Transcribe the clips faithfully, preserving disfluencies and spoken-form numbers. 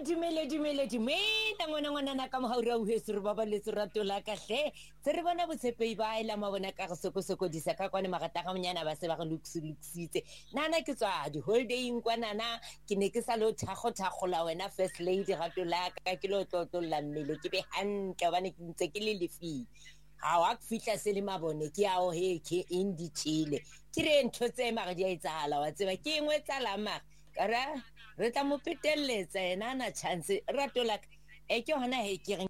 dumele dumele dumele ngwana ngwana na ka mohaura o heso re baba le tserato la ka hle tse re bona botshepe ba ela mabona ka go sokosoko disa ka kwane magata ga monyana ba se ba go luksuluksitse nana ke tswa di holiday kwa nana ke ne ke sa lo thago thagola wena first lady gato la ka ke lo tlotlolla mmele ke be hantle bane ke ntse ke le lefi ha wa fitla se le mabone ke ao he ke indi chile ke re ntho tse maga di a itsala wa tseba ke engwe tsala ma kara re tla mo peteletsa ena na chance rato la e ke hona he ke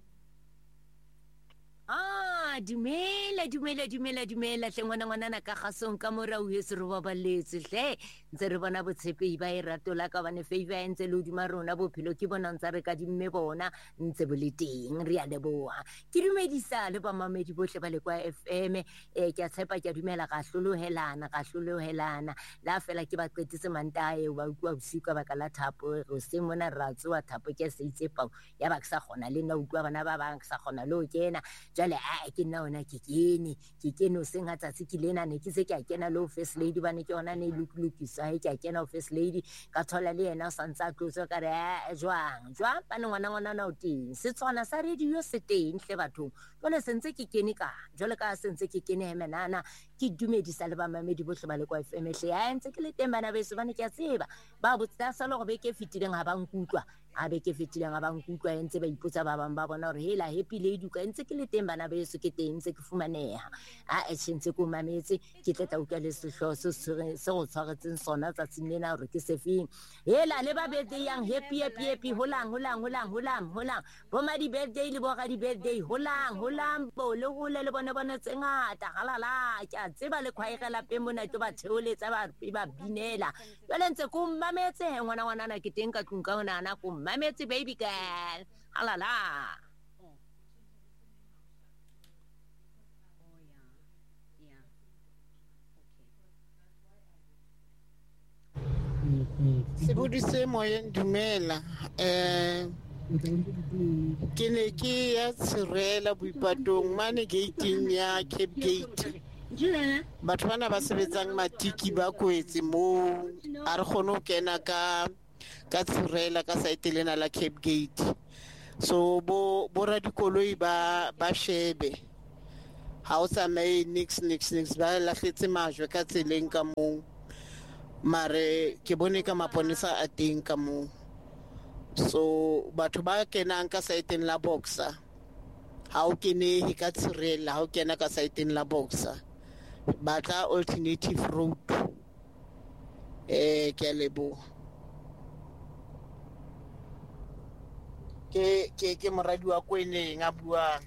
Ah, dumela dumela dumela dumela hle ngwana ngwana na ka gasong ka mora o hetse re babaletse hle ntse re bona botshepe ba e rato la ka bane favor ntse le udima rona bophelo ke bona ntse re ka dimme bona ntse bo le teng re a leboha ke dumedisa le ba mamedi bohle ba le kwa F M e ke a tshepa ke a dumela ga hlolohelana ga hlolohelana la fela ke ba qetise mantae ba utlwa bosika ba ka la thapo go se mona ratso wa thapo ke se itsepao ya ba ke sa gona le nna utlwa bana ba bang ke sa gona lo kena jale a ke nna ona ke kene ke kene o senga tsatsi ke lena ne ke se ke a kena lo first lady bane ke ona ne lukulukisa he ke a kena o first lady ka thola le yena o santsa tlotso ka re a jwang jwang bana ngwana ngwana na o teng se tswana sa radio se teng hle batho jole sentse ke kene ka jole ka sentse ke kene he menana ke dumedisa le ba mamedi bohle ba le kwa F M hle ya ntse ke le teng bana beso bane ke a tseba ba botsa sa lo go be ke fitileng ha ba nkutlwa a be ke fitileng ha ba nkutlwa ntse ba ipotsa ba bang ba bona hore hela happy lady ka ntse ke le teng bana beso ke teng ntse ke fumaneha a e tshentse ko mametse ke tla utlwa le sehloho se se go tshwaretseng sona tsatsing lena hore ke sefeng hela le ba birthday yang happy happy happy holang holang holang holang holang bo ma di birthday le bo ga di birthday holang holang bo le hole le bona bona tse ngata halala ke a tseba le khwaegela pe mona to ba theoletsa ba ba binela jwale ntse ko mametse ngwana ngwana na ke teng ka tlung ka ona na ko mametse baby girl halala se bodise moyeng dumela eh ke ne ke ya Tshirela Boipatong mane gating ya Cape Gate batho bana ba sebetsang matiki ba kwetse mo a re kgone ho kena ka ka Tshirela ka site lena la Cape Gate so bo bo ra dikoloi ba ba shebe ha o tsamaye nix nix nix ba lahletse majwe ka tseleng ka mo mare ke bone ka maponesa a teng ka mo so batho ba kenang ka saeteng la Boxer ha o kene ka Tshirela ha o kena ka saeteng la Boxer batla alternative road eh ke lebo ke ke ke moradi wa kweneng a buang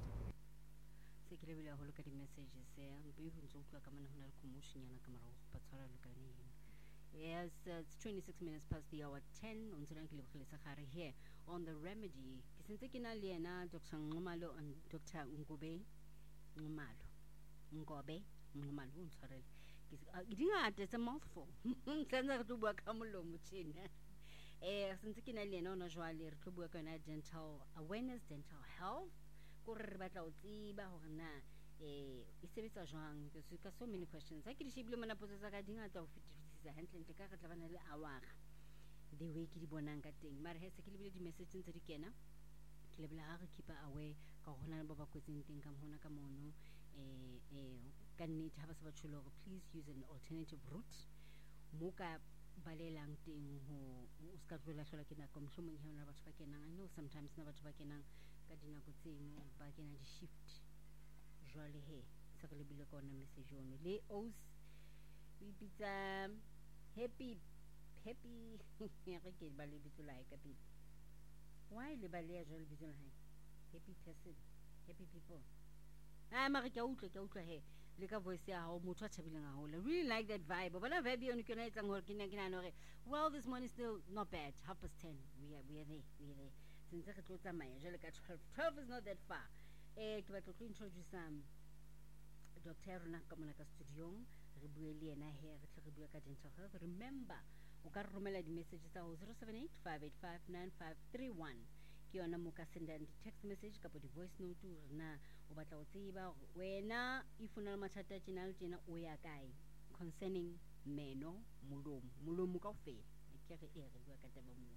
se ke lebile go loka di messages ya be ho ntse utlwa ka mana hona le commotion ka mara go patshwara le kana yes uh, it's twenty-six minutes past the hour ten on tsela ke lebogile sa gare here on the remedy ke sentse ke na le yena Doctor Nxumalo and Doctor Ngobe Nxumalo Ngobe Nxumalo o ntshwarele ke dingata it's a mouthful tsena re tlo bua ka molomo tshena eh sentse ke na le yena ona jwale re tlo bua ka yona dental awareness dental health go re batla o tsiba hore na eh e sebetsa jwang because ka so many questions ha ke di shebile mona potso tsa ka dingata ho fetisisa hantle ntle ka re tla bana le hour the way ke di bonang ka teng mara he se ke lebile di message tse di kena ke lebile ha re keep away ka hona le ba ba kwetseng teng ka mona ka mono eh eh ka nnete ha ba se ba tsholo hore please use an alternative route mo ka balelang teng ho o ska tlola hlola ke nako mhlomong he ona batho ba kenang I know sometimes na batho ba kenang ka dinako tseno ba kena di shift jwale he se re lebile ka ona message ono le os we bitsa happy happy ya re ke ba le bitso la ka pele why le ba le ya jwale bitso la hae happy person happy people ah mara ke utlwa ke utlwa he le ka voice ya hao motho a thabileng a hola really like that vibe bona vibe yone ke na etsang hore ke na ke na no re well this morning is still not bad half past ten we are we are there we are there since re tlo tsamaya jwale ka twelve twelve is not that far eh ke batla go introduce um Doctor Rona ka mona ka studio re bue le yena he re tle re bue ka dental health remember o ka romela di messages tsa zero seven eight five eight five nine five three one ke yona mo ka sendang di text message ka di voice note rena o batla go tseba wena if una le mathata tjena le tjena o ya kae concerning meno molomo molomo ka ofela ke re e re bua ka taba mo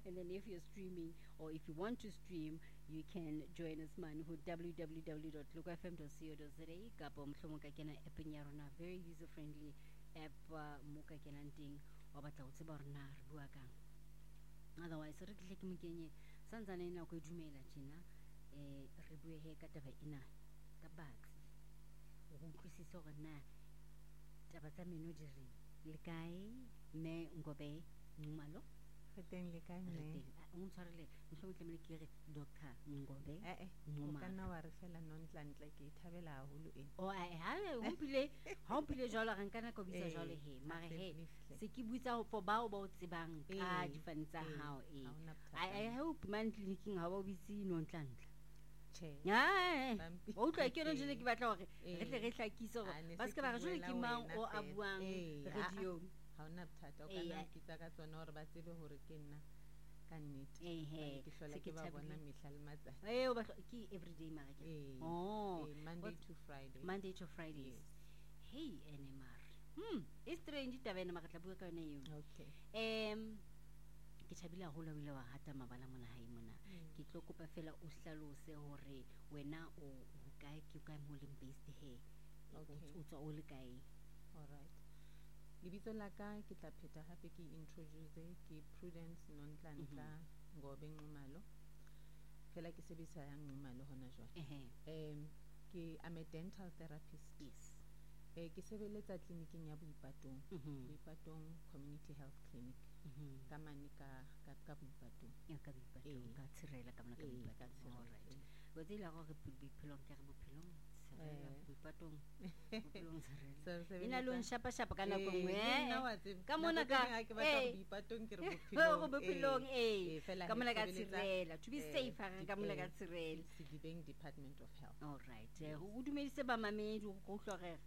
And then if you're streaming or if you want to stream, you can join us man who w w w dot local f m dot co dot za kapa mohlomong ka kena appeng ya rona, very user friendly app uh, mo ka kenang teng wa batla go tseba rona re bua kang. Otherwise re tle ke mokenye santsane ena go dumela tjena eh re bue he ka taba ena ka batsi go utlwisisa gore na taba tsa meno di re le kae me ngobe ngumalo re teng le kae mme o ntshwarele mohlomong tlamehile ke re doctor ngobe eh eh o ka nna wa re fela nontlantle ke ithabela haholo ena o a ha o pile ha o pile jalo ga nkana ka bitsa jalo he mare he se ke butsa for bao ba o tsebang ka difane tsa hao eh I hope man clinicing ha ba bitsi nontlantle che ya o tla ke re jene ke batla gore re tle re hlakise gore ba se ka ba re jole ke mang o a buang radio ha ona bothata o kana kitsa ka tsona gore ba tsebe gore ke nna ka nnete eh ke hlola ke ba bona mehla le matsatsi eh o ba ke everyday mara ke oh Monday to Friday Monday to Fridays hey N M R hmm is strange tabena maka tla bua ka yona eo okay em ke thabile go lawile wa hata mabala mona hae mona ke tlo kopa fela o hlalose hore wena o kae ke kae mo le based he o tswa o le kae. All right, lebitso la ka ke tla pheta hape ke introduce ke Prudence Nontlantla Ngobe Nxumalo fela ke sebisa ya Nxumalo hona jwale em ke am a dental therapist. Yes. eh ke sebeletsa clinicing ya Boipatong Boipatong Community Health Clinic ka mane ka ka ka Boipatong ya ka Boipatong ka tshirela ka mona ka Boipatong. All right, go tsela go re Boiphelong ke re Boiphelong tshirela Boipatong Boiphelong tshirela ina lo nshapa shapa ka nako ngwe ka mona ka eh Boipatong ke re Boiphelong go Boiphelong eh ka mona ka tshirela to be safe ka mona ka tshirela Sedibeng Department of Health. All right, go dumedise ba mamedi go tlogere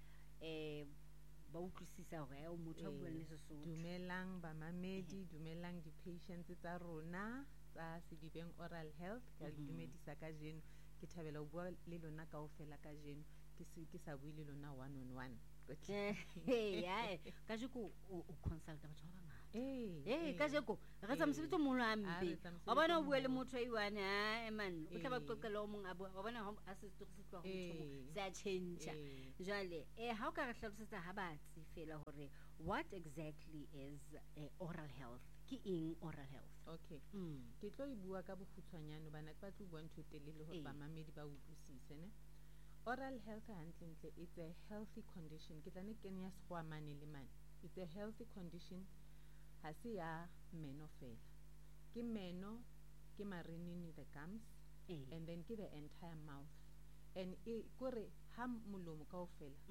eh ba utlwisisa hore o motho a buang le Sesotho. Dumelang ba mamedi, dumelang di patients tsa rona tsa Sedibeng Oral Health ka dumedisa ka jeno ke thabela go bua le lona kaofela ka jeno ke se ke sa bue le lona one on one. Eh ya ka jeko o consult batho ba bangata eh eh ka jeko re tsa mosebetsi mo lo ambe wa bona o bua le motho e one ha man o tla ba qoqela o mong a bua wa bona a se tlo se tlo go thomo sa change jale eh ha o ka re hlalosetsa ha batsi fela hore what exactly is uh, oral health ke eng oral health. Okay ke tlo e bua ka bokgutshwanyane bana ba tlo bua ntho telele hore ba mamedi ba utlwisise ne. Oral health hantle it's a healthy condition ke tla ne kenya sekgoa mane le mane. It's a healthy condition ha se ya meno fela ke meno ke marenini the gums eh. and then ke the entire mouth and e kore ha molomo kaofela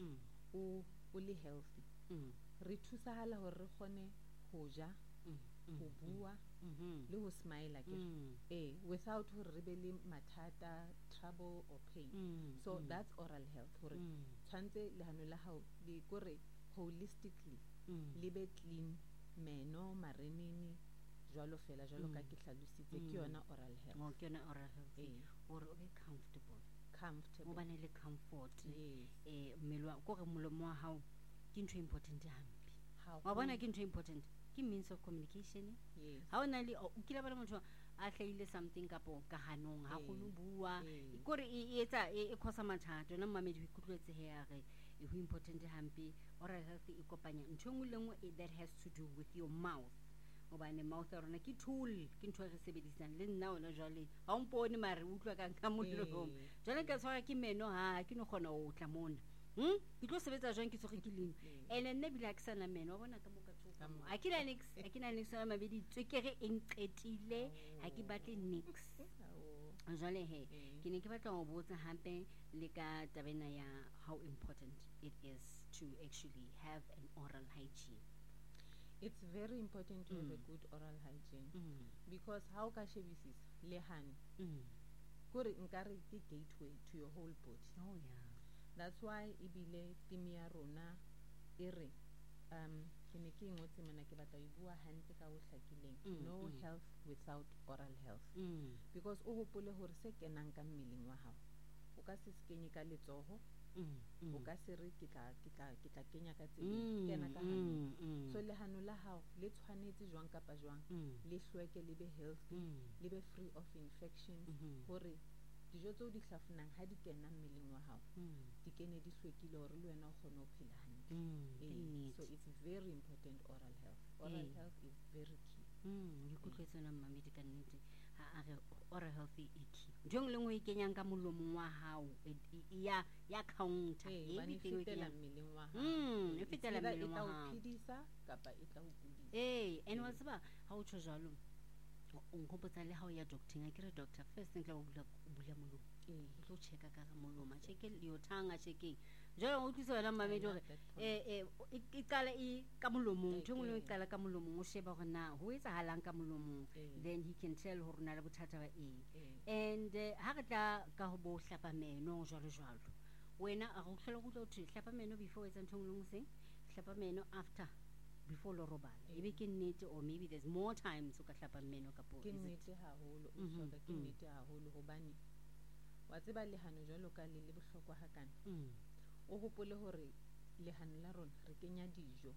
o o le healthy re thusahala hore re kgone ho ja go bua le ho smile again eh without hore re be le mathata trouble or pain. So that's oral health hore tshwantse lehano la hao di kore holistically le be clean meno marenini jwalo fela jwalo ka ke hlalositse ke yona oral health. Mo ke yona oral health hore o be comfortable comfortable o bane le comfort eh melwa go re molomo wa hao ke ntho important hampe wa bona ke ntho important ke means of communication. Yes. Ha ona le o kila bana motho a hlaile something kapo ka hanong ha go bua gore e etsa e khosa mathata na mamedi go ikutlwetse he ya re e ho important hampe oral health e kopanya ntho ngwe le ngwe that has to do with your mouth obane mouth ya rona ke tool ke ntho re sebedisang le nna ona jwale ha o mpone mare utlwa ka ka mollo jwale ka tshwara ke meno ha ke no khona o tla mona hm ke tlo sebetsa jwang ke tsoge ke leng ene nne bila ke sana meno wa bona ka mo ka tsoga mo a ke na nix a ke na nix wa mabedi tswekere e nqetile ha ke batle nix jwale he ke ne ke batla go botsa hampe le ka tabena ya how important it is to actually have an oral hygiene. It's very important to mm. have a good oral hygiene mm. because how ka shebisisa le hane mm. kore nkare ke gateway to your whole body. Oh yeah, that's why ibile timi ya rona ere um ke ne ke ngotse mona ke batla e bua hantle ka o hlakileng no mm. health without oral health mm. because o hopole hore se kenang ka mmeleng wa hao o ka se skenye ka letsoho o ka se re ke tla ke tla ke tla kenya ka tsela kena ka hanong so lehano la hao le tshwanetse jwang kapa jwang le hlweke le be healthy le be free of infections hore dijo tseo di hlafunang ha di kena mmeleng wa hao di kene di hlwekile hore le wena o kgone ho phela hantle. So it's very important oral health. Oral health is very key. Di kutlwetsana mmamedi ka nnete ha a re oral health e key. Ntho e nngwe e kenyang ka molomong wa hao ya ya counter e fetela mmeleng wa hao. Mm, e fetela mmeleng wa hao. E tla o phedisa kapa e tla o kudisa. Eh, and wa tseba ha o tsho jalo o nkgopotsa le ha o ya doctor a kere doctor first ntla o bula o bula molomo o tlo checka ka molomo a checke le yothanga checke jalo o tlisa wena mmamedi hore eh eh e qala e ka molomong ntho ngwe e qala ka molomong o sheba hore na ho etsahalang ka molomong then he can tell hore na le bothata ba eng and ha re tla ka ho bo hlapa meno jalo jalo wena a go tlhola go tlo thwe hlapa meno before etsa ntho ngwe seng hlapa meno after before lo robala ebe ke nnete or maybe there's more times o ka hlapa meno ka po ke nnete haholo o hloka ke nnete haholo hobane wa tseba lehano jwalo ka le le bohlokwa hakana o hopole hore lehano la rona re kenya dijo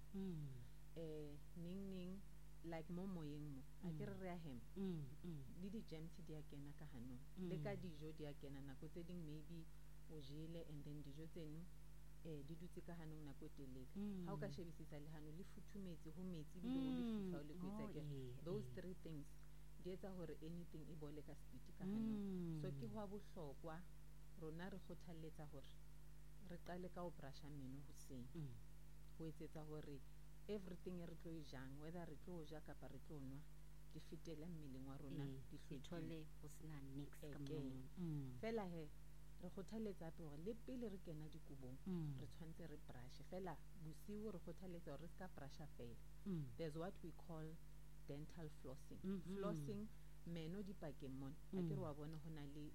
eh ning ning like mo moyeng mo a ke re re a hema le di germs di a kena ka hanong le ka dijo di a kena nako tse ding maybe o jele and then dijo tseno eh di dutse ka hanong nako telele ha o ka shebisisa lehano le futhumetse ho metsi bile ho le fifa o le kwetsa ke those three things di etsa hore anything e bole ka speed ka hanong so ke ho bohlokwa rona re kgothalletsa hore re qale ka ho brusha meno hoseng ho etsetsa hore everything re tlo e jang whether re tlo ja kapa re tlo nwa di fetela mmeleng wa rona di hlwele ho sena next ka molomong fela he re kgothaletsa hape hore le pele re kena dikubong re tshwantse re brushe fela bosiu re kgothaletsa hore re ska brusha fela there's what we call dental flossing flossing meno di pakeng mona a ke re wa bona hona le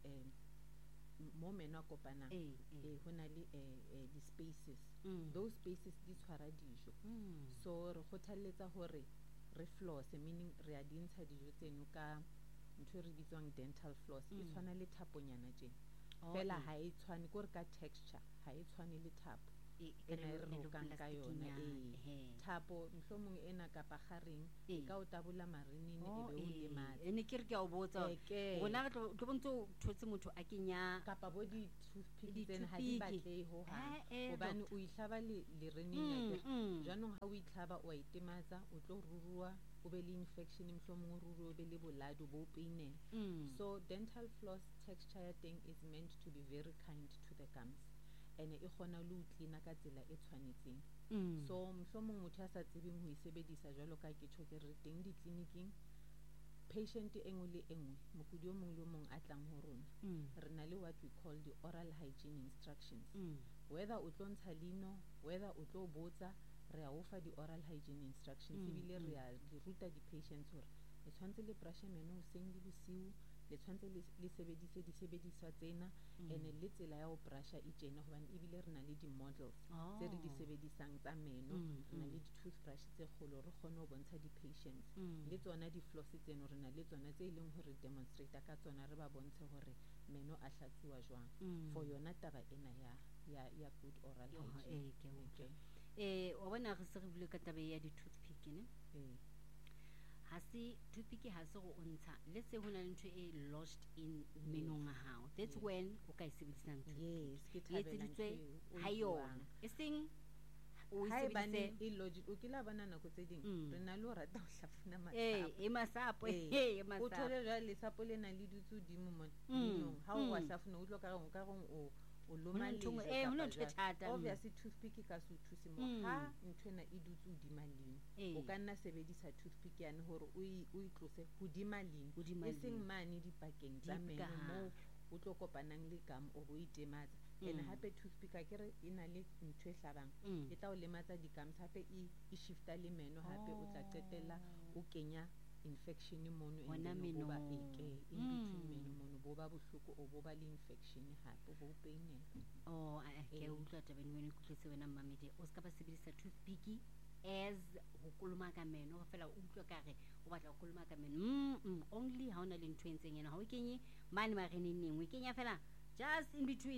mo meno a kopana eh hona le di spaces those spaces di tshwara dijo so re kgothaletsa hore re floss meaning re a dintsha dijo tseno ka ntho re bitswang dental floss e tshwana le thaponyana tjena fela ha e tshwane ko re ka texture ha e tshwane le thapo e re rokang ka yona e thapo mhlomong ena ka pagareng ka o tabola marinini e be o lematsa ene ke re ke a o botsa rona re tlo bontso thotse motho a kenya kapa bo di toothpick tsena ha di batle ho ha hobane o ihlaba le lerenini ya jwanong ha o ihlaba o itematsa o tlo rurua o be le infection mhlomong o rurua o be le boladu bo peinela so dental floss texture ya teng is meant to be very kind to the gums ene e kgona le o cleana ka tsela e tshwanetseng so mhlomong motho a sa tsebeng ho isebedisa jwalo ka ke tjho ke re teng di clinicing patient engwe le engwe mokudi o mong le mong a tlang ho rona re na le what we call the oral hygiene instructions whether o tlo ntsha lino whether o tlo botsa re a ofa di oral hygiene instructions ebile re a di ruta di patients hore le tshwantse le brush meno ho seng le bosiu le tshwantse le sebedise di sebediswa tsena ene le tsela ya ho brusha e tjena hobane ebile re na le di models tse re di sebedisang tsa meno re na le di toothbrush tse kgolo re kgone ho bontsha di patients le tsona di floss tseno re na le tsona tse ileng hore demonstrate ka tsona re ba bontshe hore meno a hlatsuwa jwang for yona taba ena ya ya ya good oral hygiene eh wa bona re se re bule ka taba ya di toothpick ne eh ha se toothpick ha se go ontsha le se hona le ntho e lodged in menong a hao that's when o ka isebedisang yes ke thabela ha yona e seng o isebedise e lodged o kila bana nako tse ding re na le o rata ho hlafuna masapo eh e masapo eh e masapo o thole jwa le sapo le na le dutsu dimo mo dinong ha o wa hlafuna o tlo ka go ka go o o loma le eh hona ntho thata obviously toothpick ka se thusi mo ha ntwena e dutse hodima leng o ka nna sebedisa toothpick yana hore o o itlose hodima leng e seng mane di pakeng tsa meno mo o tlo kopanang le gum o bo itematsa ene hape toothpick a kere ina le ntwe hlabang e tla o lematsa di gums hape e shifta le meno hape o tla qetella o kenya infection mono ena meno ba eke in between meno mono bo ba bohloko o bo ba le infection hape bo painela oh a ke utlwa tabeng wena kutletse wena mamedi o ska ba sebedisa toothpick as ho koloma ka meno fela o utlwa kare o batla ho koloma ka meno mm only ha ona le ntwentseng ena ha o kenye mane mareneng o kenya fela just in between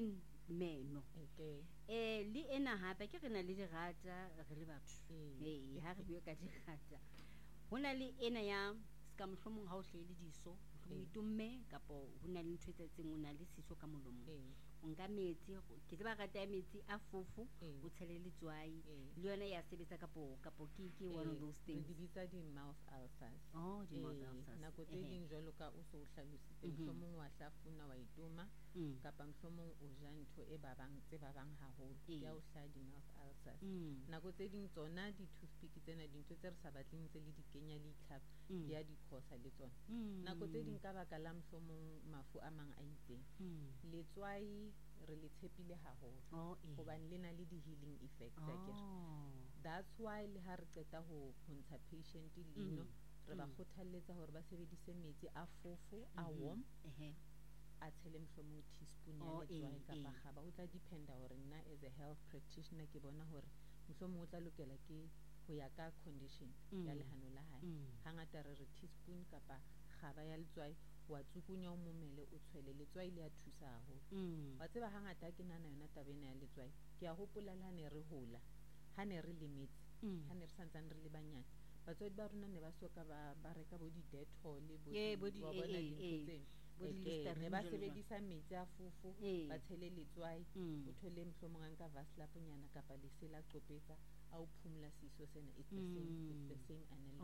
meno Okay. eh le ena hape ke rena le dirata re le batho Ee. eh ha re bua ka dirata hona le ena ya ska mohlomong ha o hlele diso mohlomong Ee. itumme kapo hona le ntho tse tseng ona le siso ka molomo Ee. o nka metsi ke tseba rata ya metsi a fofu Ee. o tshele letswai Ee. le yona ya sebetsa kapo kapo ke ke one of those Re things di bitsa di-mouth ulcers. oh di mouth Ee, ulcers nako tse Ehe. ding jwalo ka o so o hlalositse Mhm. mohlomong wa hlafuna wa itoma Mm. kapa mohlomong o ja ntho e babang tse babang haholo Ee. ya o hlaha di-mouth ulcers. Mm. Nako tse ding tsona di-toothpick tsena dintho tse re sa batleng tse le di kenya le itlhapa Mm. di a di khosa le tsona Mm. nako tse ding ka baka la mohlomong mafu a mang a itseng Mm. letswai re le tshepile haholo oh eh hobane le na le di-healing effects akere oh that's why le ha re qeta ho ho ntsha patient leno re ba Mm. kgothaletsa hore ba sebedise metsi a fofo a Mhm. warm Ehe. a tshele mohlomong teaspoon ya Oh, letswai ee, kapa ee. kgaba ho tla dependa hore nna as a health practitioner ke bona hore mohlomong o tla lokela ke ho ya ka condition ya Mm. lehano la hae Mm. hangata re re teaspoon kapa kgaba ya letswai wa tsukunya o momele o tshwele letswai le a thusa haholo Mm. wa tseba hangata ha ke nana yona tabena ya letswai ke a hopola le ha ne re hola ha ne re lemetse Mm. ha ne re santsane re le banyane batswadi ba rona ne ba soka ba ba reka bo di-Dettol bo Yeah, di- bo di- wa eh, bona eh, dintho eh. tseno. Bo di Eh, eh, Listerine ne ba jwalo jwalo. sebedisa metsi a fofo Eh. ba tshele letswai Mm. o thole mohlomong a nka vaslaponyana kapa lesela qopetsa a o phumula siso sena it's the same it's the Mm. same analogy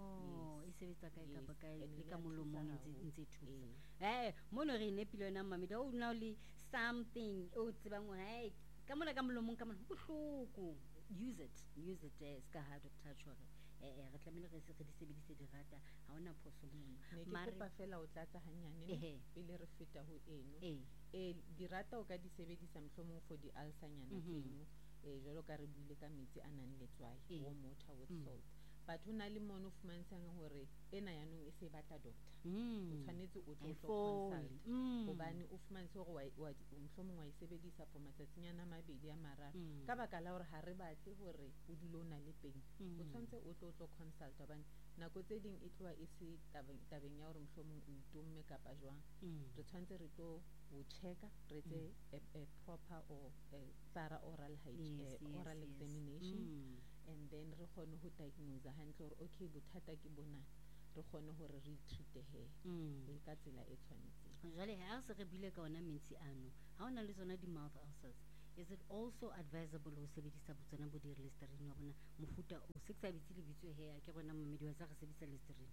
oh e yes sebetsa kae yes. kapa kae And le e ka a thusa molomong e ntse- haholo. e ntse e thusa Ee. eh mono re nepile yona mamedi o na le something o tsebang hore hey ka mona ka molomong ka mona ho bohloko use it use it eh, ska ha doctor chore eh eh, re tlamehile re se re di sebedise dirata ha ona phoso mona ne ke Mare- kopa fela o tlatsa hanyane Ehe. pele re feta ho eno eh e dirata o ka di sebedisa mohlomong for di-ulcernyana Mhm. tseno um jwalo ka re buile ka metsi a nang letswai Ee. warm water with Mm. salt but ho na le mono o fumantshang hore ena yanong e se batla doctor o mm tshwanetse o tlo e o tlo fole. consult Mm. hobane o fumantshe hore wa- wa di- mohlomong wa e sebedisa for matsatsinyana a mabedi a mararo Mm. ka baka la hore ha re batle hore o dule o na le pain o Mm. tshwanetse o tlo o tlo consult hobane nako tse ding e tloha e se tabeng tabeng ya hore mohlomong o itomme kapa jwang Mm. re tshwanetse re tlo o checka re etse a, a proper or a thorough oral hygiene Yes, uh, yes, oral yes. examination Mm. and then re kgone ho diagnose hantle hore okay bothata ke bona re kgone hore re treate he Mm. le ka tsela e tshwanetseng jwale ha se re bile ka ona metsi ano ha ona le tsona di-mouth ulcers is it also advisable ho sebedisa botsona bo di-listerine wa bona mofuta o se ke sa bitse lebitso he a ke rona mamedi wa tsa re sebedisa listerine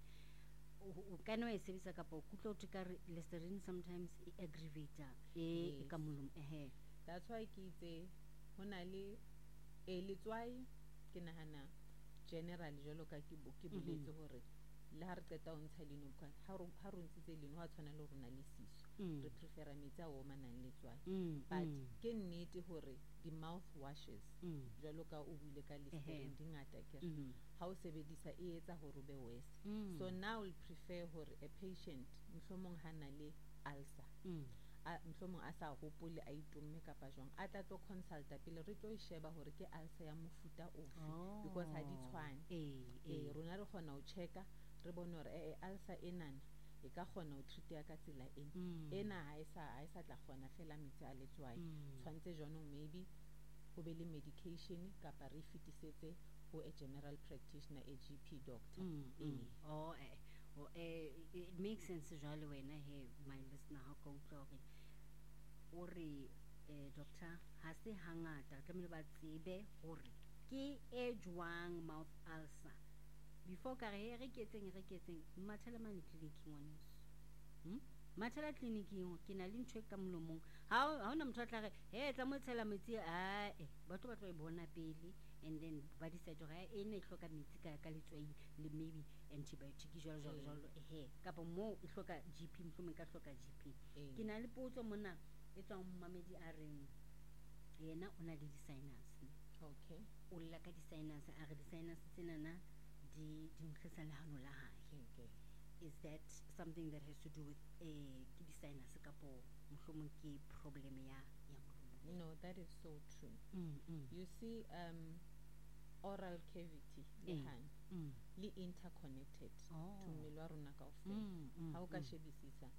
o ka nna wa e sebedisa kapa o kutlwa o te ka re listerine sometimes e aggravator e e Yes. ka molomo ehe that's why ke itse ho na le e letswai ke nahana general jwalo ka ke bo- ke Mhm. boletse hore le ha re qeta ho ntsha leno ka- ha ro ha ro ntshitse leno ha tshwana le rona le siso Mm. re prefera metsi a omanang letswai Mm, but mm, ke nnete hore di-mouth washes mm. jwalo ka o buile ka listerine Ehe. di ngata ke Mhm. ha o sebedisa e etsa hore o be worse Mm. so now we prefer hore a patient mohlomong ha na le ulcer Mm. a mohlomong a sa hopole a itomme kapa jwang a tla tlo consulta pele re tlo e sheba hore ke ulcer ya mofuta ofe Oh. because ha di tshwane Eh, e eh. rona re kgona ho checka re bone hore eh eh, ulcer enana e ka kgona ho treateya ka tsela ena Mm. ena ha e sa ha e sa tla kgona fela metsi a letswai Mm. tshwantse jwanong maybe ho be le medication kapa re fetisetse ho a general practitioner a G P doctor Mm, ee mm. Oh, eh. Oh, eh, it makes sense jwale wena he my listener ha ka utlwa hore o re eh, doctor ha se hangata re tlamehile ba tsebe hore ke e jwang mouth ulcer before ka re he re ketseng re ketseng mathela mane clinic ngwaneso hm mathela clinicing ke na le ntho e ka molomong ha o- ha ona motho a tla re he tla mo tshela metsi a eh batho ba tlo e bona pele and then ba decide hore e ne e hloka metsi ka ka letswai le maybe antibiotic jwalo jwalo Mm. jwalo ehe kapa mo e hloka G P mohlomong e ka hloka G P ee ke na le potso mona e tswang mamedi a reng yena o na le di-sinus okay o lla ka di-sinus a re di-sinus tsenana di di nkgisa lehano la hae okay is that something that has to do with eh ke di-sinus kapo mohlomong ke problem ya ya molomo no that is so true mm, mm, you see um oral cavity Ee. lehano mm. le interconnected Oh. to mmele wa rona kaofela Mm, mm, ha o ka mm. shebisisa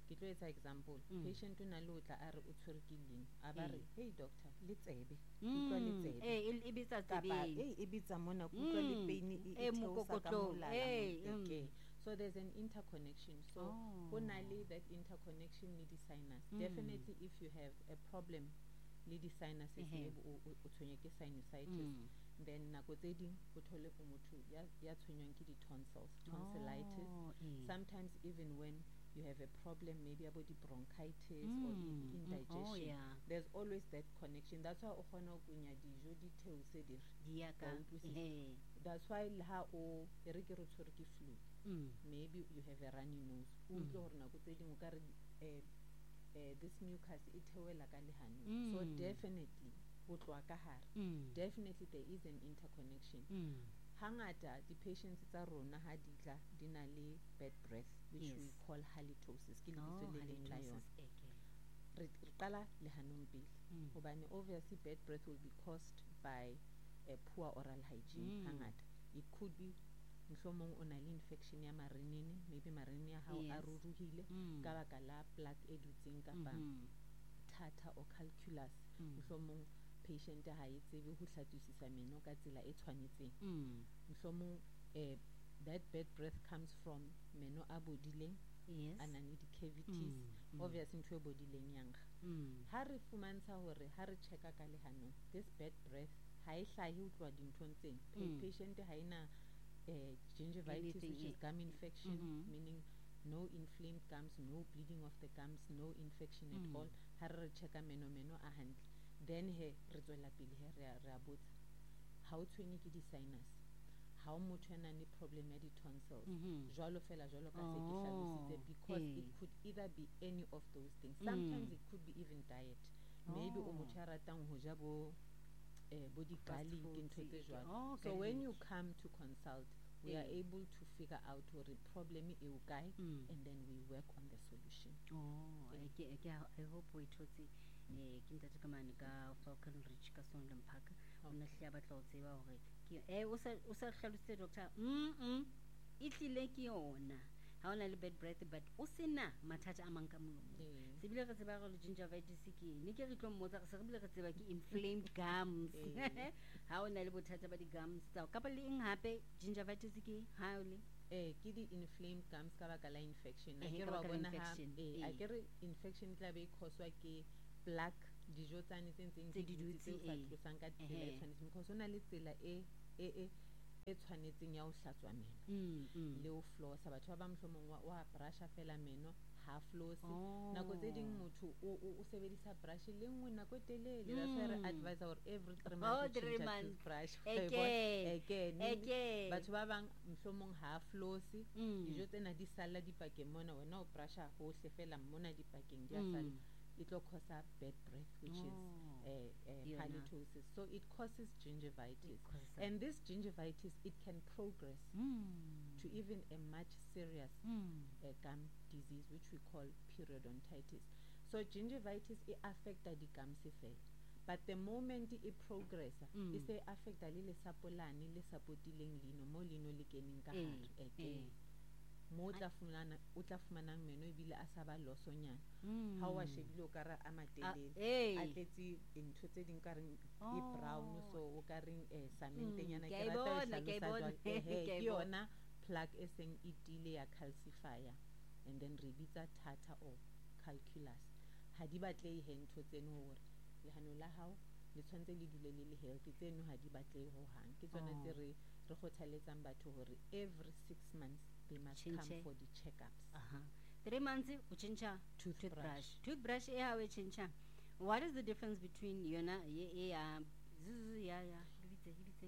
ke tlo etsa example Mm. patient o na le o tla a re o tshwere ke leino a ba re Eh. hey doctor le tsebe ke utlwa le Mm. tsebe Eh, e- e bitsa kapa tsebeng. eh e bitsa mona ke utlwa le Mm. pain e Eh, e theosa ka mokokotlong. molala Eh, mo- mm. ke. So there's an interconnection. So Oh. ho na le that interconnection le di-sinus. Mm. Definitely if you have a problem le di-sinuses Ehe. maybe o o- o tshwenywa ke sinusitis, Mm. then nako tse ding o thole o motho ya ya tshwenywang ke di-tonsils, tonsillitis. Oh, eh. Sometimes even when you have a problem maybe about the bronchitis or Mm, in- mm, oh, indigestion, yeah. there's always that connection. That's why o kgona ho kunya dijo di theose di re. Di ya ka. Wa utlwisisa? Eh. That's why le ha o e re ke re o tshwere ke flu, Mm. maybe you have a runny nose, o Mm. utlwe hore nako tse ding o ka re eh, eh, this mucus e theoela ka lehanong. So Mm. definitely ho tloha ka hare, Mm. definitely there is an interconnection. Mm. Hangata di-patients tsa rona ha di tla di na le bad breath, which we Yes. call halitosis ke Oh, lebitso le leng la yona. halitosis. Okay. Re re qala lehanong pele Mm. hobane obviously bad breath will be caused by a poor oral hygiene. Mm. Hangata it could be mohlomong o na le infection ya marenene, maybe marenene ya hao a Yes. ruruhile Mm. ka baka la plaque e dutseng kapa Mhm. thata or calculus. Mm. Mohlomong patient ha e tsebe ho hlatswisisa meno ka tsela e tshwanetseng. Mm. Mohlomong eh, that bad breath comes from meno a bodileng Yes. a nang le di-cavities. Mm, mm. Obviously ntho e bodileng yankga. Mm. Ha re fumantsha hore ha re checka ka lehanong this bad breath ha e hlahe ho tloha dinthong tseng. Pa- Mm. patient ha ena eh, gingivitis, Anything, which is eh, gum infection, mhm. meaning no inflamed gums, no bleeding of the gums, no infection Mm. at all. Ha re checka meno meno a hantle, then he re tswela pele he re a- re a botsa ha o tshwenye ke di-sinus, ha o motho ya nang le problem ya di-tonsils, Mhm. jwalo fela jwalo ka se ke Oh, hlalositse, because eh. it could either be any of those things. Mm. Sometimes it could be even diet, maybe o Oh. motho ya ratang ho ja bo eh, bo Fast di-garlic foods, ntho tse eh, jwalo. oh, So when you garlic. come to consult, we are Eh. able to figure out hore problem e o kae, Mm. and then we work on the solution. Oh, Eh. I ke ke I hope we thotse eh ke ntate ka mane ka Falcon Ridge ka Sonderland Park. O na hle ba tla o tseba hore ke eh o sa o sa hlalositse doctor. Mm mm. E tlile ke yona. Ha ona le bad breath but o sena mathata a mang ka molomong. Eh. Se bile re tseba gore gingivitis ke ne ke re tlo mmotsa re se re bile re tseba ke inflamed gums. Eh. Ha ona le bothata ba di gums tsa ka ba le eng hape gingivitis ke ha o le Eh, ke di-inflamed gums ka baka la infection. Eh, Akere ka wa baka la bona ha- infection, eh, eh. akere infection e tla be e causwa ke plaque, dijo tsane tse ntseng Tse di di dutse dutse, tse o sa eh. tlosang ka tsela e Ehe. tshwanetseng, because ho na le tsela e e e e tshwanetseng ya ho hlatswa meno Mm, mm. le ho flossa. Batho ba bang mohlomong wa wa brusha fela meno ha flosse. Oh. Nako tse ding motho o o o sebedisa brush le nngwe nako e telele. That's why re Mm. advise hore every three Oh, months o three change a months. toothbrush. Eke. Eke. Neng- Eke. Batho ba bang mohlomong ha flosse. Mm. Dijo tsena di sala dipakeng mona, wena o brusha hohle fela mona dipakeng di a Mm. sala. It will cause a bad breath, which Oh. is uh, uh, Yona. halitosis. So it causes gingivitis. It causes a- And this gingivitis, it can progress Mm. to even a much serious Mm. uh, gum disease, which we call periodontitis. So gingivitis, it affects the gums fela. But the moment it progresses, Mm. it se affecta le lesapolane le sapotileng lino mo lino le keneng ka Eh, hare. Eke. eh. Mo o tla fumana o tla fumanang meno ebile a sa ba losonyana. Mm. Ha o a shebile o ka re a matelele, eh. a tletse ntho tse ding ka reng e Oh. brown, so o ka reng eh, samentenyana Mm, ke ke a e rata ho bona, hlalosa ke a e bona. jwalo. Ehe, Ke a e ke bona. yona plaque e seng e tile ya calcifier, and then re bitsa thata or calculus. Ha di batlehe he ntho tseno hore lehano la hao le tshwanetse le dule le le healthy, tseno ha di batlehe ho hang. Ke tsona Oh. tse re re kgothaletsang batho hore every six months they must come Tjhentjhe. for the checkups. Aha. Three months o change Toothbrush. toothbrush. Toothbrush e ha we change. What is the difference between yona ye ye ya zzz, ya ya ibitse ibitse.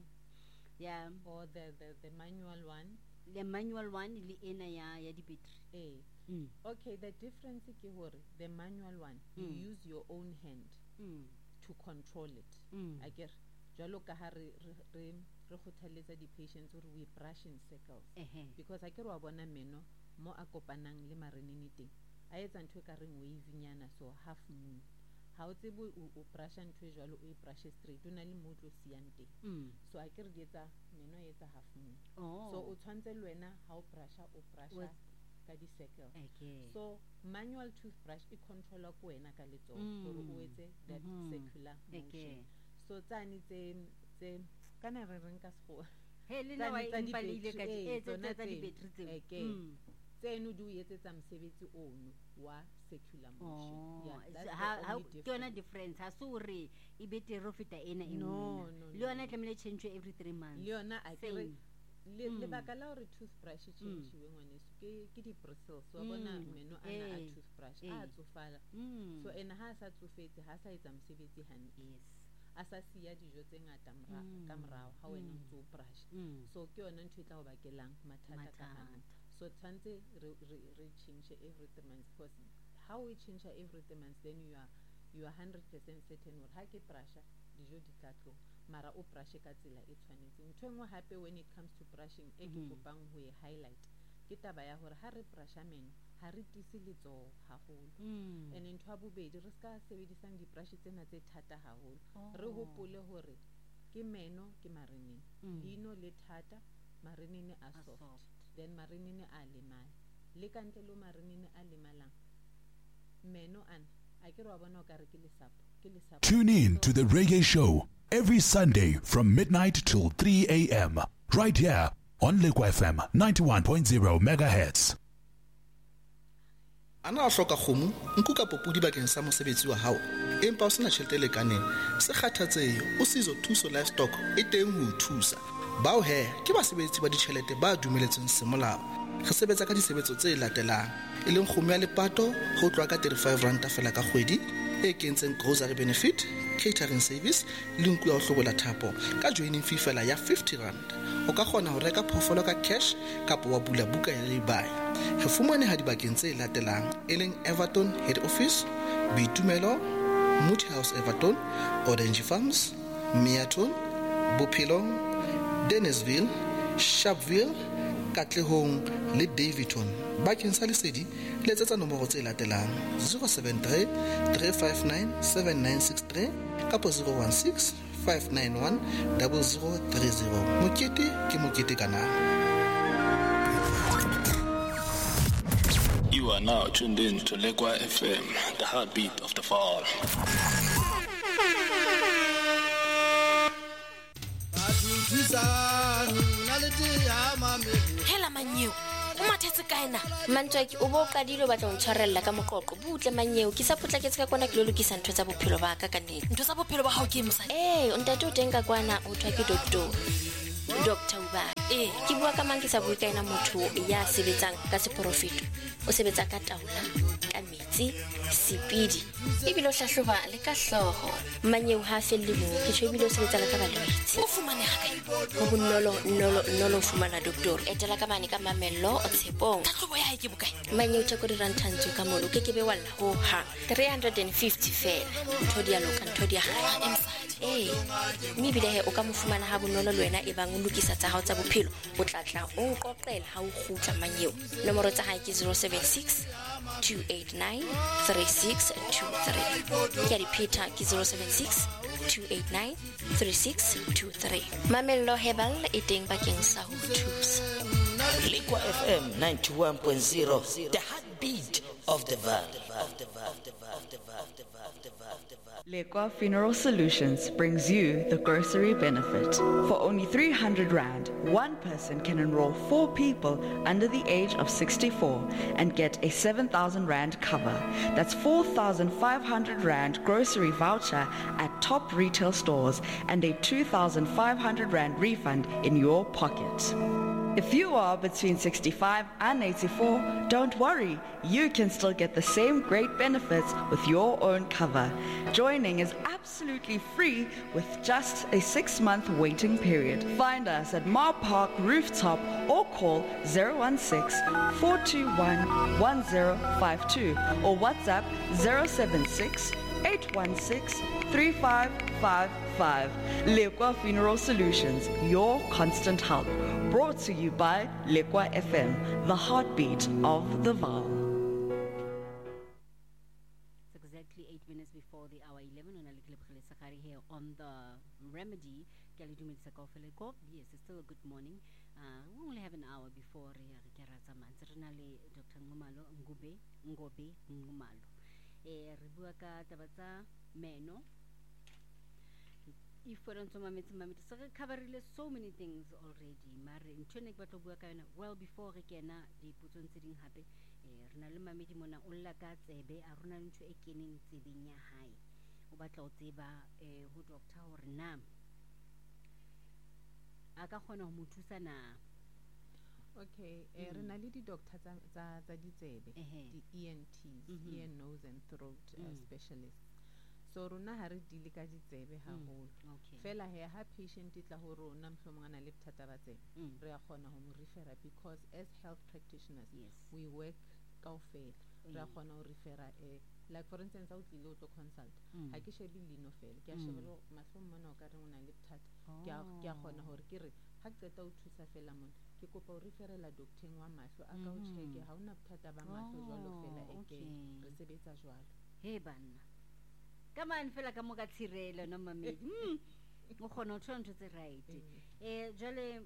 Ya Or the, the, the manual one. the manual one le ena ya ya di battery. Eh. Mm. Okay, the difference ke hore the manual one, you Mm. use your own hand Mm. to control it. Mm. Akere jwalo ka ha re re re re kgothaletsa di-patients hore we brush in circles, Ehe. because akere wa bona meno mo a kopanang le marenene teng a etsa ntho e ka reng wavinyana, so half moon. Ha o tsebe o o brusha ntho e jwalo o e brushe straight, o na le mo o tlo siyang teng. Mm. So akere di etsa meno e etsa half moon. Oh. So o tshwanetse le wena ha o brusha o brusha With- ka di-circle. Okay. So manual toothbrush e controla ko wena ka letsogo Mm. gore o etse that Mhm. circular motion. Okay. So tsane tse tse kana re reng ka sekgowa He le Tsane nna wa tsa impalile ka di-battery, di- eh, eh, tse- tsona tse tsa tseno. di-battery tseo. Eke. Mm. tseno di o etsetsa mosebetsi ono wa circular motion. Oh, Yeah, so that's the ha- ha- only ke yona difference. difference ha se hore e betere ho feta ena e No, nngwe. no, Le no, yona no. e tlamehile e change every three months. le yona a ke re Same. le- Mm. lebaka la gore toothbrush e changiwe ngwaneso ke ke di-bristles wa bona Mm. meno ana a Eh, toothbrush eh. a tsofala Mm. so ene ha a sa tsofetse ha a sa etsa mosebetsi hantle Yes. a sa siya dijo tse ngata mora- Mm. ka morao ha wena o Mm. ntse o brush Mm. so ke yona ntho e tla go bakelang mathata ka hanong Mathata. so tshwanetse re re- re change every three months because how we change every three months then you are you are hundred percent certain gore ha ke brusha dijo di tla tloga mara o brushe ka tsela e tshwanetseng ntho e nngwe hape when it comes to brushing e ke Mhm. kopang ho e highlight ke taba ya gore ha re brusha meno ha re tise letsoho haholo Mm. and ntho ya bobedi re ska sebedisang di-brush tsena tse thata haholo re Oh. hopole hore ke meno ke marenene Mm. leino le thata marenene a A soft soft. then marenene a lemala le ka ntle le marenene a lemalang meno ana a ke re wa bona o ka re ke lesapo ke lesapo Tune in to the Reggae Show every Sunday from midnight till three a.m. right here on Lekwa F M ninety-one point zero megahertz. ana a hloka kgomo nku ka popodi bakeng sa mosebetsi wa hao empa o sena tjhelete e lekaneng se kgathatsehe o sizo thuso livestock e teng ho o thusa bao he ke basebetsi ba ditjhelete ba dumeletsweng semolao re sebetsa ka disebetso tse latelang e leng kgomo ya lepato ho tloha ka thirty-five ranta fela ka kgwedi e kentseng grocery benefit catering service le nku ya ho hlobola thapo ka joining fee fela ya fifty rand o ka kgona ho reka phoofolo ka cash kapa wa bula buka ya lay-by re fumaneha dibakeng tse latelang e leng Everton head office Boitumelo Moot House Everton Orange Farms Meaton Bophelong Dennisville Sharpeville Katlehong le Davidton bakeng sa lesedi letsetsa nomoro tse latelang zero seven three three five nine seven nine six three kapa zero one six five nine one zero zero three zero mokete ke mokete kana. You are now tuned in to Lekwa F M, the heartbeat of the fall. hela manyeo o mathetse kae na mantswaki o bo o qadile o batla o ntshwarella ka moqoqo butle manyeo ke sa potlaketse ka kwana ke lo lokisa ntho tsa bophelo ba ka ka nnete ntho tsa bophelo ba gao ke mosadi ee o ntate o teng ka kwana o thwa ke doctor doctor uba ee ke bua ka mang ke sa bue ka ena motho ya sebetsang ka seporofeto o sebetsa ka taola ka metsi sepidi ebile o hlahloba le ka hlogo manyeo ha a felle moo ke tjho ebile o sebetsa le ka balwetse o fumanega kae go bonolo nnolo nnolo o fumana doctor etela ka mane ka mamello o tshepong tlhatlhobo ya gae ke bokae manyeo theko diranthantsho ka molo ke ke be wa lla ho ha three hundred fifty fela ntho di a loka ntho di a gae e mosadi ee mme ebile he o ka mo fumana ha bonolo le wena e bang o lokisa tsa hao tsa bophelo o tlatla o nqoqela ha o kgutla manyeo nomoro tsa hae ke zero seven six two eight nine three six two three ke a dipheta ke zero seven six two eight nine three six two three mamello hebal e teng bakeng sa ho thusa Lekwa F M ninety-one point zero, the heartbeat of the valley. Lekwa Funeral Solutions brings you the grocery benefit. For only three hundred rand, one person can enroll four people under the age of sixty-four and get a seven thousand rand cover. That's four thousand five hundred rand grocery voucher at top retail stores and a two thousand five hundred rand refund in your pocket. If you are between sixty-five and eighty-four, don't worry. You can still get the same great benefits with your own cover. Joining is absolutely free with just a six-month waiting period. Find us at Mar Park Rooftop or call zero one six, four two one, one zero five two or WhatsApp zero seven six, eight one six, three five five five. Lekwa Funeral Solutions, your constant help. Brought to you by Lekwa F M, the heartbeat of the Vaal. It's exactly eight minutes before the hour eleven on Alikile Sakari here on the Remedy. Yes, it's still a good morning. Uh, we only have an hour before re re ke ra tsamaya ntse re na le Doctor Ngumalo Ngube Ngobe Ngumalo. Eh re bua ka taba tsa meno. If we don't mametse mametse so re coverile so many things already. Mare ntho ne ke batla bua ka yona well before re kena dipotso tse ding hape. Eh re na le mamedi mona o lla ka tsebe a rona ntho e keneng tsebeng ya hae. O batla o tseba eh ho doctor hore na aka khona ho mothusa na. Okay, eh re na le di doctor tsa tsa tsa ditsebe, di E N Ts, ear, nose and throat uh, specialists. So rona ha re dile ka ditsebe haholo. Fela he ha patient e tla ho rona mhlomongana le bothata ba tsebe re a khona ho mo refer because as health practitioners we work kaofela re a khona ho refer eh like for instance out le to consult ha ke shebi lino fela ke a shebelo mahlo mona o ka re una le bothata ke a ke a khona hore ke re ha ke tsa o thusa fela mona ke kopa o referela doctor wa mahlo a ka o cheke ha una bothata ba mahlo jwalo fela e ke re sebetsa jwalo. He banna ka man fela ka mo ka tshirelo no mamedi o khona o tshwana tse right eh jale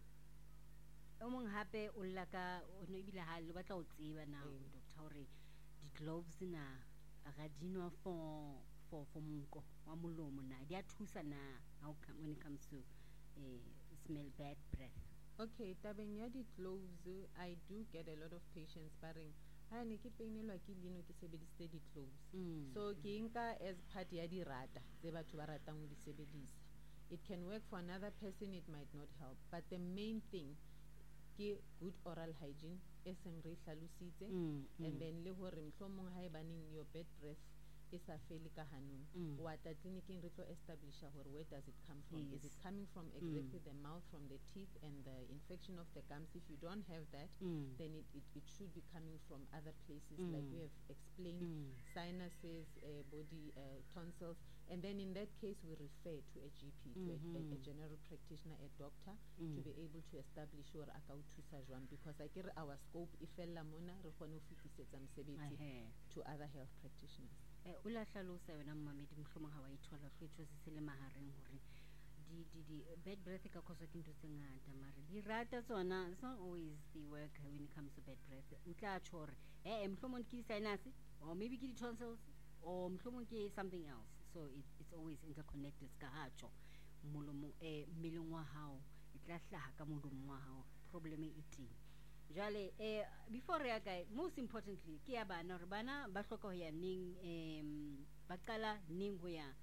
o mong hape o lla ka o no ibile ha le batla o tseba na doctor hore di gloves na ga dinwa for for for monko wa molomo na di a thusa na how come when it comes to eh smell bad breath. Okay, tabeng ya di gloves I do get a lot of patients barring ha ne ke peinelwa ke lino ke sebedisitse di gloves so ke nka as part ya di rata tse batho ba ratang ho di sebedisa. It can work for another person, it might not help, but the main thing ke good oral hygiene eseng re hlalositse and then le hore mhlomong ha e baneng your bad breath isa feli ka hanong wa ta clinicing re tlo establish hore where does it come from. Is it coming from exactly the mouth, from the teeth and the infection of the gums? If you don't have that then it, it it should be coming from other places like we have explained, sinuses, uh, body uh, tonsils, and then in that case we refer to a G P, to a, a, a general practitioner, a doctor to be able to establish hore aka o thusa jwang because I get our scope ifella mona re khone ho fitisetsa mosebetsi to other health practitioners. Eh o la hlalosa yona mmamedi mhlomong ha wa ithola hlwetso se se le mahareng hore di di di bad breath ka khoso ke ntho tse ngata mare di rata tsona. It's not always the work when it comes to bad breath. O tla tshore eh mhlomong ke sinus or maybe ke di tonsils or mhlomong ke something else. So it, it's always interconnected ska ha tso molomo eh meleng wa hao e tla hlaha ka molomo wa hao problem e teng. Jale eh before re ka most importantly ke ya bana re bana ba hloka ho ya ning em ba qala ning ho ya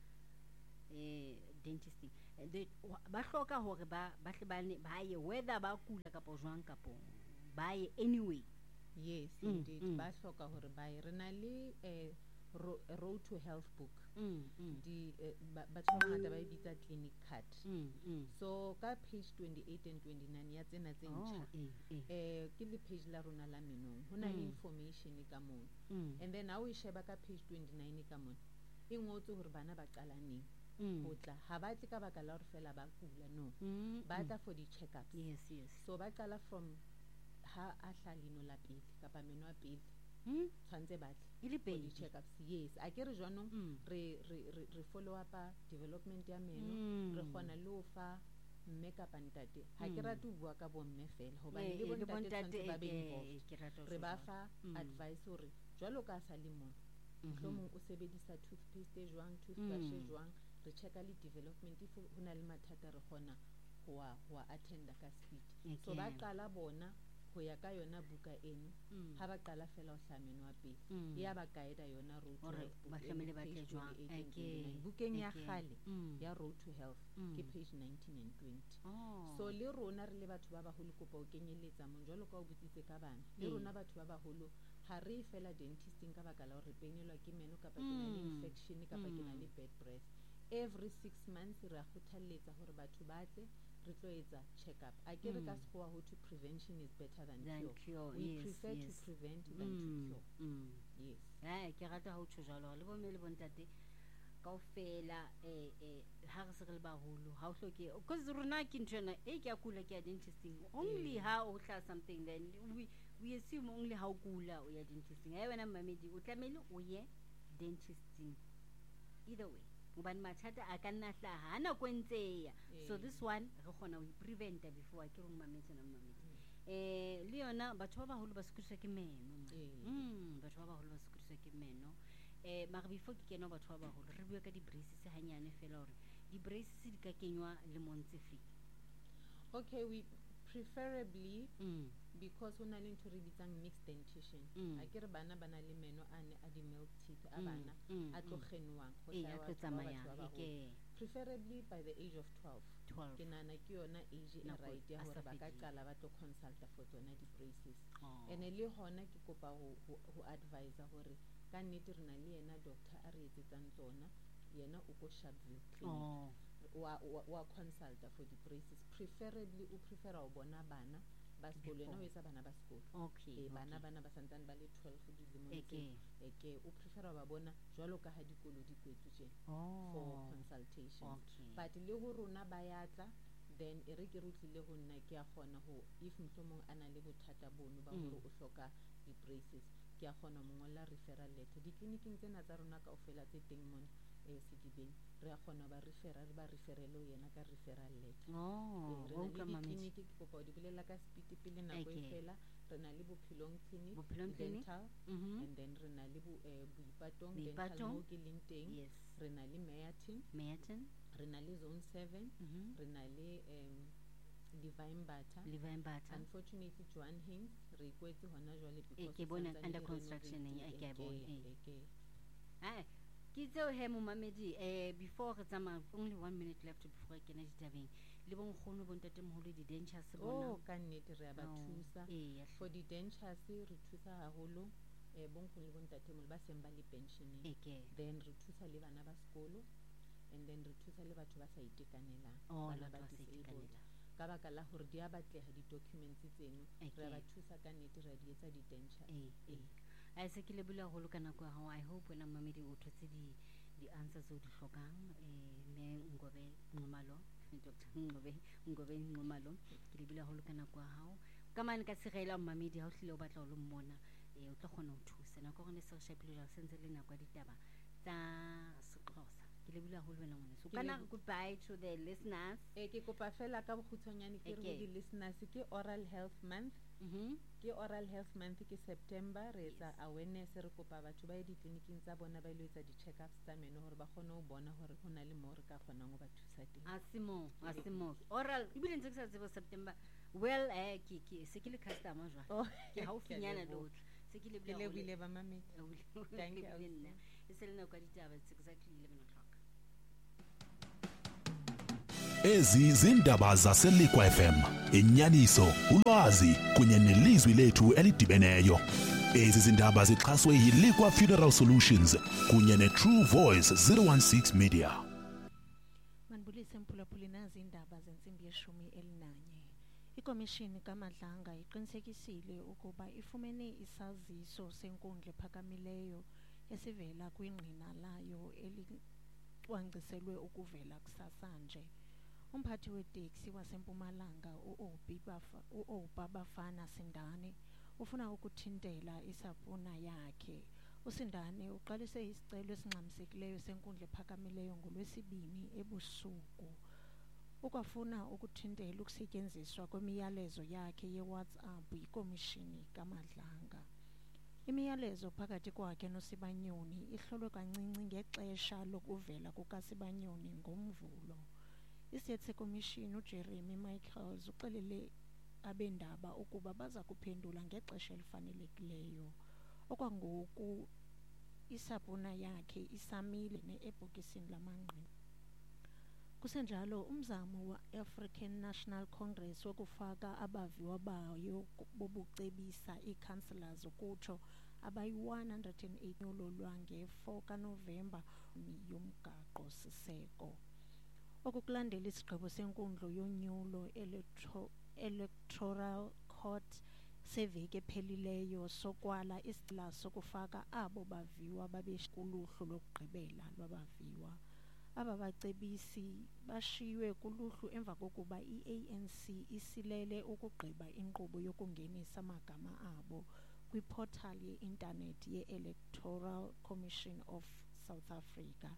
eh dentist ba hloka hore ba ba hle bane ba ye whether ba kula kapo jwang kapo ba ye anyway. Yes indeed ba hloka hore ba ye re na le eh Ro road to health book di ba tsoma ngata ba bitsa clinic card so ka page twenty-eight and twenty-nine ya tsena tse ntjha eh ke le page la rona la menong hona le information ka mo and then how we sheba ka page twenty-nine ka mo e ngotse hore bana ba qala neng ho tla ha ba tle ka baka la hore fela ba kula no ba tla for di checkups. Yes yes so ba qala from ha a hlalino la pele kapa meno a pele tshwantse batle ile pedi checkups. Yes a ke re jwanong re re re follow up development ya meno re khona le o fa mme ka pantate ha ke rate ho bua ka bo mme fela hobane le bontate ba be involved re ba fa advice hore jwalo ka sa le mo mhlomong o sebedisa toothpaste jwang toothbrush jwang re checka le development if hona le mathata re khona ho wa attend ka speed so ba qala bona ho ya ka yona buka eno ha ba qala fela o hlameno wa pele ya ba guide yona road to health ba hlamele ba tle jwang ke bukeng ya khale ya road to health ke page nineteen and twenty. So le rona re le batho ba baholo kopa o kenyeletsa mo jwalo ka o butsitse ka bana le rona batho ba baholo ha re fela dentisting ka baka la hore peinelwa ke meno kapa ke na le infection kapa ke na le bad breath. Every six months re a kgothaletsa hore batho ba tle re tlo etsa check up. I get ka sekgowa ho to prevention is better than, than cure. cure. We yes, prefer yes. to prevent mm. than to cure. Mm. Yes. Eh ke rata ha o tsho jalo le bo me le bontate kaofela eh eh ha re se re le baholo ha o hloke because rona ke ntshwana e ke a kula ke ya dentisting only ha o hla something then we we assume only how kula o ya dentisting. Ha wena mamedi o tlamele o ye dentisting either way hobane mathata a ka nna hlaha ha nako e ntse e ya. So this one re kgona ho i-preventa before a ke re mametse na mametse eh le yona batho ba baholo ba sokodiswa ke meno mm batho ba baholo ba sokodiswa ke meno eh mara before ke kena batho ba baholo re bua ka di-braces hanyane fela hore di-braces di ka kenywa le montse fe. Okay, we preferably mm. because hona le ntho re bitsang mixed dentition a ke re bana bana le meno ane a di milk teeth a bana a tlo kgenwang go hlawa preferably by the age of twelve ke nana ke yona age e right ya hore ba ka qala ba tlo consult for tsona di braces ene le hona ke kopa ho ho advise hore ka nnete rena le yena doctor a re etsetsang tsona yena o go Sharpeville clinic wa wa consult for the braces preferably o prefer ho bona bana ba sekolo yena o etsa bana ba sekolo okay e bana bana ba santane ba le twelve di dilemo tse eke o prefer ba bona jwalo ka ha dikolo di kwetswe tje for consultation but le ho rona ba yatla then e re ke rutlile ho nna ke a kgona ho if mhlomong ana le bothata bono ba hore o hloka di braces ke a kgona mo ngolla referral letter di clinic tsena tsa rona ka ofela tse teng mona e Sedibeng re a kgona ba referral ba referelo yena ka referral letter oh o ka mamedi ke kopa di bolela ka speed pele nako e fela rena le Bophelong clinic dental and then rena le Boipatong dental mo ke leng teng rena le Meyatin Meyatin rena le zone seven rena le Divine Butter Divine Butter unfortunately Joan Hings re kwetse hona jwale because ke bona under construction e ke bona eh Kitso he mo mamedi eh before re tsama only one minute left before ke na ditabeng le bon khono bon tate moholo di dentures bona oh ka nnete re ba thusa for di dentures re thusa haholo eh bon khono le bon tate moholo ba seng ba le pensioning then re thusa le bana ba sekolo and then re thusa le batho ba sa itekanelang bana ba disabled ka baka la hore di a batlega di documents tseno re ba thusa ka nnete re di etsa di dentures eh a se ke le bula go loka nako ga I hope wena mamedi o thotse di di answers o di hlokang eh me ngobe ngomalo Doctor ngobe ngobe ngomalo ke le bula go loka nako ga hao ka mane ka segela mamedi ha o hlile o batla o le mmona eh o tla khona ho thusa nako go ne se shapile ja sentse le nako ya ditaba tsa Sexhosa ke le bula go le wena ngone so kana goodbye to the listeners eh ke kopa fela ka bogutshwanyane ke re di listeners ke oral health month mhm ke oral health month ke September re etsa awareness re kopa batho ba di clinic tsa bona ba ile etsa di check ups tsa meno hore ba kgone ho bona hore hona le mo re ka kgonang go ba thusa teng asimo asimo oral ibile ntse ke sa tsebo September well eh ke ke se ke le customer jwa ke ha o finyana dotla se ke le bile ba mame thank you e se le nako ya ditaba it's exactly eleven o'clock Ezi zindaba zaseLikwa F M inyaniso ulwazi kunye nelizwi lethu elidibeneyo ezi zindaba zixhaswe yiLikwa Funeral Solutions kunye neTrue Voice zero one six Media Manibulise mphulaphuli nazi indaba zensimbi yeshumi elinanye ikomishini kaMadlanga iqinisekisile ukuba ifumene isaziso senkundla ephakamileyo esivela kwingqina layo elicwangciselwe ukuvela kusasanje Umphathi weTaxi waseMpumalanga uObabafana Sindane ufuna ukuthintela isaphuna yakhe. uSindane uqalise isicelo esingxamisekileyo senkundla ephakamileyo ngolwesibini ebusuku. Ukwafuna ukuthintela ukusetyenziswa kwemiyalezo yakhe yeWhatsApp yikomishini kaMadlanga. Imiyalezo phakathi kwakhe noSibanyoni ihlolwe kancinci ngexesha lokuvela kukaSibanyoni ngomvulo. Isietse commission uJeremy Michaels uxelele abendaba ukuba baza kuphendula ngexesha elifanelekileyo. Okwangoku isapuna yakhe isamile neebhokisini lamangqina. Kusenjalo umzamo wa African National Congress wokufaka abaviwa bayo bobucebisa ii-councillors ukutsho abayi one hundred eight yololwa nge-four kaNovemba yomgaqo siseko. Okukulandela isigqibo senkundlo yonyulo electro electoral court seveke phelileyo sokwala isicelo sokufaka abo baviwa babeshikuluhlu lokugqibela lwabaviwa. Aba bacebisi bashiywe kuluhlu emva kokuba i-A N C isilele ukugqiba inkqubo yokungenisa amagama abo kwiportal ye-internet ye-Electoral Commission of South Africa.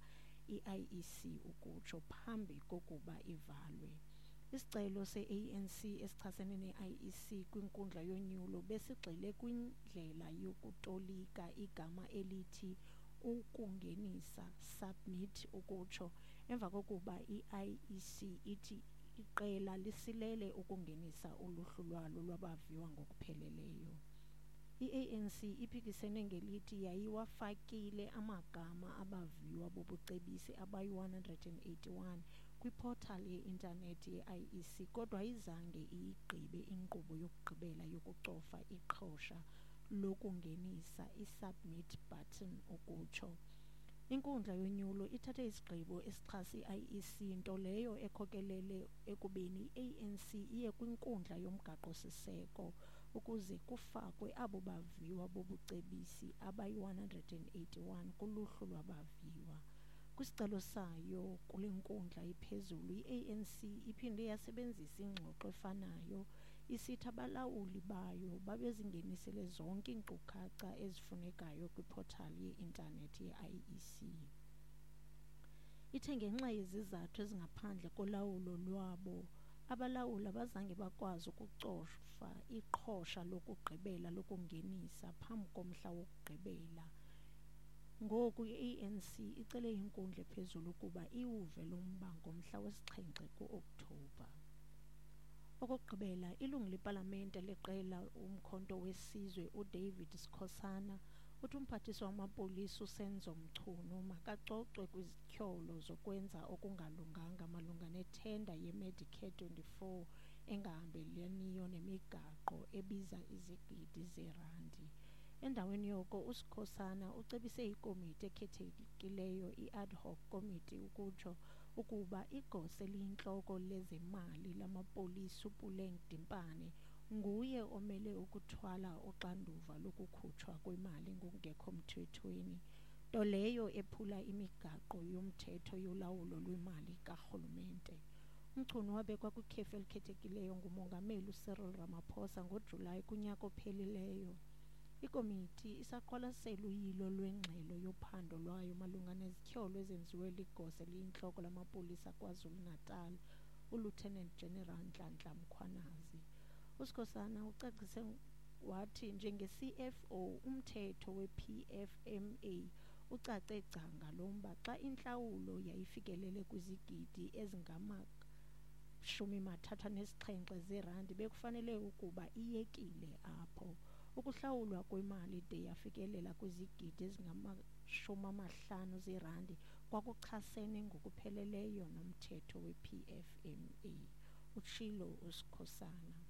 i-I E C ukutsho phambi kokuba ivalwe. Isicelo se-A N C esichasene ne-I E C kwinkundla yonyulo besigxile kwindlela yokutolika igama elithi ukungenisa, submit ukutsho, emva kokuba i-I E C ithi iqela lisilele ukungenisa uluhlu lwalo lwabaviwa ngokupheleleyo. I-A N C iphikisene ngelithi yayiwafakile amagama abaviwa bobucebisi abayi-one hundred eighty-one kwiportal ye-intanethi ye-I E C kodwa ayizange iyigqibe inkqubo yokugqibela yokucofa iqhosha lokungenisa, i-submit button ukutsho. Inkundla yonyulo ithathe isigqibo esichasa i-I E C nto leyo ekhokelele ekubeni i-A N C iye kwinkundla yomgaqo-siseko ukuze kufakwe abo baviwa bobucebisi abayi-one hundred eighty-one kuluhlu lwabaviwa. Kwisicelo sayo kule nkundla iphezulu, i-A N C iphinde yasebenzisa ingxoxo efanayo isithi abalawuli bayo babezingenisele zonke iinkcukacha ezifunekayo kwiportal ye-intanethi ye-I E C. Ithe ngenxa yezizathu ezingaphandle kolawulo lwabo, abalawuli abazange bakwazi ukucofa iqhosha lokugqibela lokungenisa phambi komhla wokugqibela. Ngoku i-A N C icele inkundla ephezulu ukuba iwuve lo mba ngomhla wesixhenxe ku-Okthobha. Okokugqibela, ilungu lepalamente leqela umkhonto wesizwe uDavid Skhosana uthi umphathiswa wamapolisa uSenzo Mchunu makacocwe kwizityholo zokwenza okungalunganga malunga nethenda ye-Medicare twenty-four engahambelaniyo nemigaqo ebiza izigidi zeerandi. Endaweni yoko, uSkhosana ucebise ikomiti ekhethekileyo i-ad hoc committee ukutsho ukuba igosa eliyintloko lezemali lamapolisa uPuleng Dimpane nguye omele ukuthwala uxanduva lokukhutshwa kwemali ngokungekho mthethweni, nto leyo ephula imigaqo yomthetho yolawulo lwemali karhulumente. Umchunu wabekwa kwikhefu elikhethekileyo ngumongameli uCyril Ramaphosa ngoJulayi kunyaka ophelileyo. Ikomiti isaqwalasela uyilo lwengxelo yophando lwayo malunga nezityholo ezenziwe ligosa eliyintloko lamapolisa KwaZulu-Natal, uLieutenant General Nhlanhla Mkhwanazi. uSkhosana ucacise wathi njenge-C F O umthetho we-P F M A ucace gcanga lomba xa intlawulo yayifikelele kwizigidi ezingama-shumi mathathu anesixhenxe zeerandi bekufanele ukuba iyekile apho. Ukuhlawulwa kwemali de yafikelela kwizigidi ezingamashumi amahlanu zeerandi kwakuchasene ngokupheleleyo nomthetho we-P F M A, utshilo uSkhosana.